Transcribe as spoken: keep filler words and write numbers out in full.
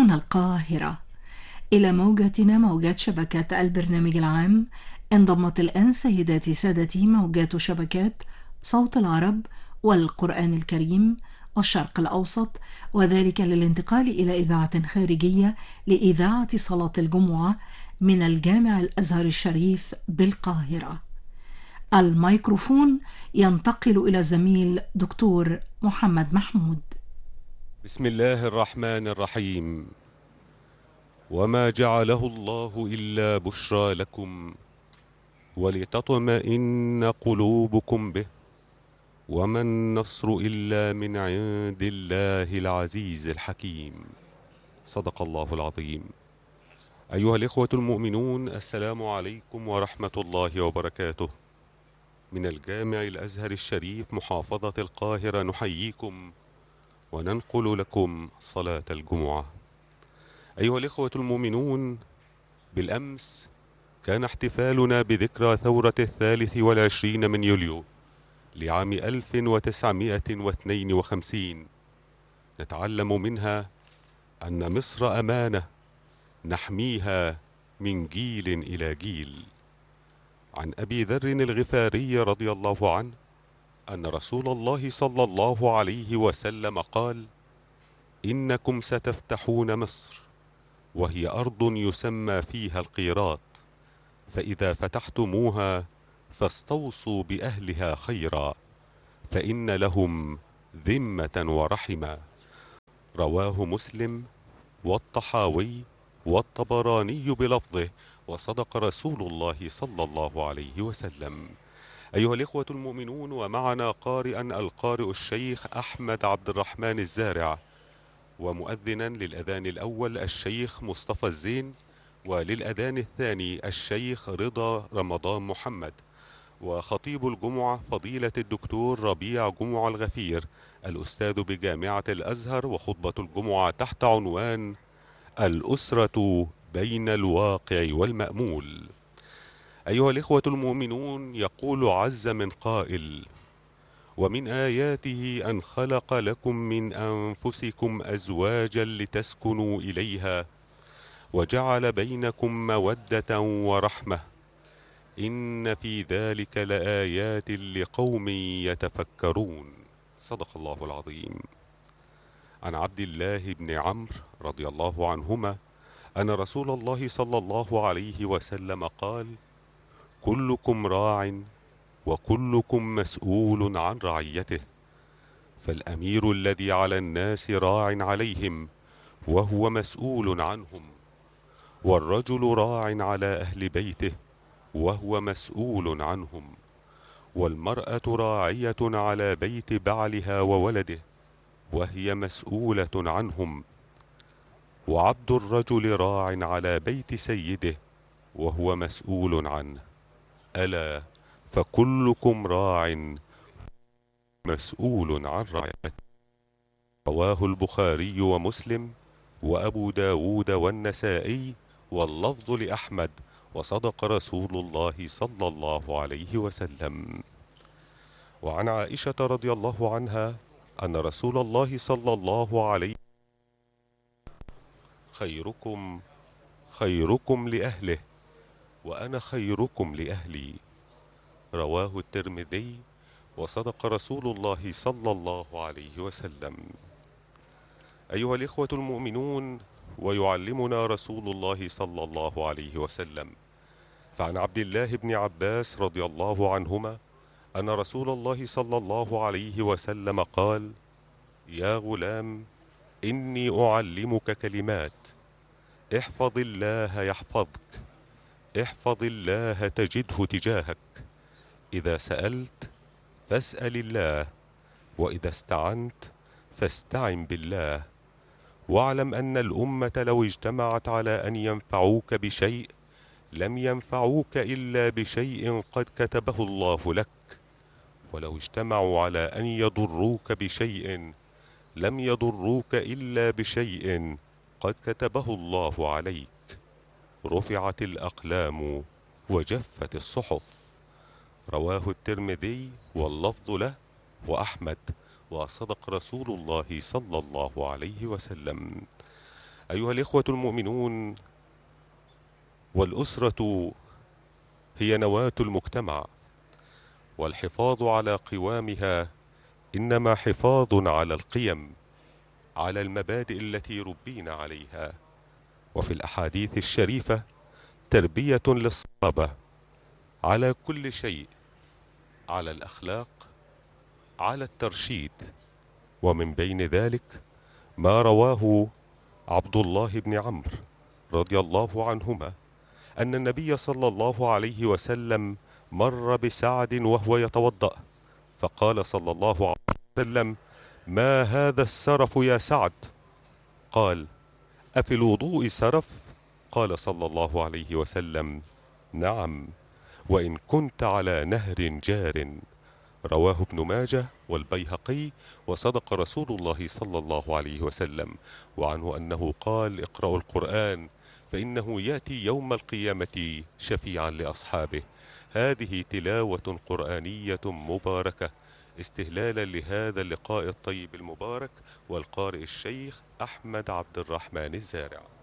من القاهرة. إلى موجاتنا موجات شبكة البرنامج العام انضمت الآن سيداتي سادتي موجات شبكات صوت العرب والقرآن الكريم والشرق الأوسط، وذلك للانتقال إلى إذاعة خارجية لإذاعة صلاة الجمعة من الجامع الأزهر الشريف بالقاهرة. الميكروفون ينتقل إلى زميل دكتور محمد محمود. بسم الله الرحمن الرحيم. وما جعله الله إلا بشرى لكم ولتطمئن قلوبكم به وما النصر إلا من عند الله العزيز الحكيم. صدق الله العظيم. أيها الإخوة المؤمنون، السلام عليكم ورحمة الله وبركاته. من الجامع الأزهر الشريف محافظة القاهرة نحييكم وننقل لكم صلاة الجمعة. أيها الإخوة المؤمنون، بالأمس كان احتفالنا بذكرى ثورة الثالث والعشرين من يوليو لعام ألف وتسعمائة واثنين وخمسين. نتعلم منها أن مصر أمانة نحميها من جيل إلى جيل. عن أبي ذر الغفاري رضي الله عنه أن رسول الله صلى الله عليه وسلم قال: إنكم ستفتحون مصر وهي أرض يسمى فيها القيراط، فإذا فتحتموها فاستوصوا بأهلها خيرا، فإن لهم ذمة ورحمة. رواه مسلم والطحاوي والطبراني بلفظه، وصدق رسول الله صلى الله عليه وسلم. أيها الإخوة المؤمنون، ومعنا قارئا القارئ الشيخ أحمد عبد الرحمن الزارع، ومؤذنا للأذان الأول الشيخ مصطفى الزين، وللأذان الثاني الشيخ رضا رمضان محمد، وخطيب الجمعة فضيلة الدكتور ربيع جمعة الغفير الأستاذ بجامعة الأزهر، وخطبة الجمعة تحت عنوان الأسرة بين الواقع والمأمول. أيها الإخوة المؤمنون، يقول عز من قائل: ومن آياته أن خلق لكم من أنفسكم أزواجا لتسكنوا إليها وجعل بينكم مودة ورحمة إن في ذلك لآيات لقوم يتفكرون. صدق الله العظيم. عن عبد الله بن عمرو رضي الله عنهما أن رسول الله صلى الله عليه وسلم قال: كلكم راع وكلكم مسؤول عن رعيته، فالأمير الذي على الناس راع عليهم وهو مسؤول عنهم، والرجل راع على أهل بيته وهو مسؤول عنهم، والمرأة راعية على بيت بعلها وولده وهي مسؤولة عنهم، وعبد الرجل راع على بيت سيده وهو مسؤول عنه، ألا فكلكم راع مسؤول عن رعيته. رواه البخاري ومسلم وأبو داود والنسائي، واللفظ لأحمد، وصدق رسول الله صلى الله عليه وسلم. وعن عائشة رضي الله عنها أن رسول الله صلى الله عليه وسلم: خيركم خيركم لأهله وأنا خيركم لأهلي. رواه الترمذي، وصدق رسول الله صلى الله عليه وسلم. أيها الإخوة المؤمنون، ويعلمنا رسول الله صلى الله عليه وسلم، فعن عبد الله بن عباس رضي الله عنهما أن رسول الله صلى الله عليه وسلم قال: يا غلام، إني أعلمك كلمات، احفظ الله يحفظك، احفظ الله تجده تجاهك، إذا سألت فاسأل الله، وإذا استعنت فاستعن بالله، واعلم أن الأمة لو اجتمعت على أن ينفعوك بشيء لم ينفعوك إلا بشيء قد كتبه الله لك، ولو اجتمعوا على أن يضروك بشيء لم يضروك إلا بشيء قد كتبه الله عليك. رفعت الأقلام وجفت الصحف. رواه الترمذي، واللفظ له، وأحمد، وصدق رسول الله صلى الله عليه وسلم. أيها الإخوة المؤمنون، والأسرة هي نواة المجتمع، والحفاظ على قوامها إنما حفاظ على القيم، على المبادئ التي ربينا عليها. وفي الأحاديث الشريفة تربية للصحابة على كل شيء، على الأخلاق، على الترشيد. ومن بين ذلك ما رواه عبد الله بن عمرو رضي الله عنهما أن النبي صلى الله عليه وسلم مر بسعد وهو يتوضأ، فقال صلى الله عليه وسلم: ما هذا السرف يا سعد؟ قال: أفي الوضوء سرف؟ قال صلى الله عليه وسلم: نعم، وإن كنت على نهر جار. رواه ابن ماجه والبيهقي، وصدق رسول الله صلى الله عليه وسلم. وعنه أنه قال: اقرأوا القرآن فإنه يأتي يوم القيامة شفيعا لأصحابه. هذه تلاوة قرآنية مباركة استهلالا لهذا اللقاء الطيب المبارك، والقارئ الشيخ أحمد عبد الرحمن الزارع.